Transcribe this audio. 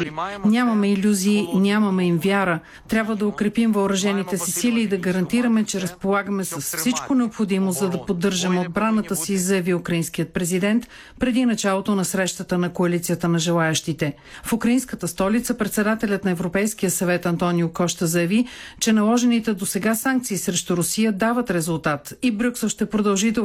реши. Нямаме илюзии, нямаме им вяра. Трябва да укрепим въоръжените си сили и да гарантираме, че разполагаме с всичко необходимо, за да поддържаме отбраната си, заяви украинският президент преди началото на срещата на коалицията на желаящите. В украинската столица председателят на Европейския съвет Антонио Кошта заяви, че наложените досега санкции срещу Русия дават резултат и Брюксел ще продължи да